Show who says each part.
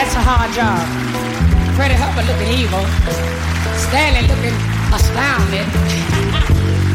Speaker 1: That's a hard job. Freddie Hubbard looking evil. Stanley looking astounded.